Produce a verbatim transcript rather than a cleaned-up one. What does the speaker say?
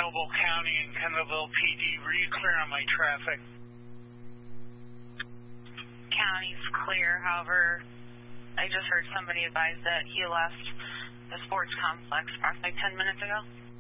Noble County and Kendallville P D. Were you clear on my traffic? County's clear, however, I just heard somebody advise that he left the sports complex approximately ten minutes ago.